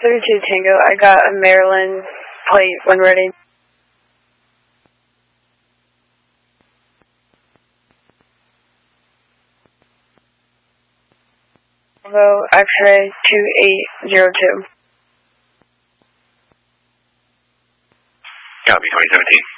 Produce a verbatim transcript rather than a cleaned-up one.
thirty-two Tango, I got a Maryland plate when ready. Bravo, X-ray two eight zero two. Copy, twenty seventeen.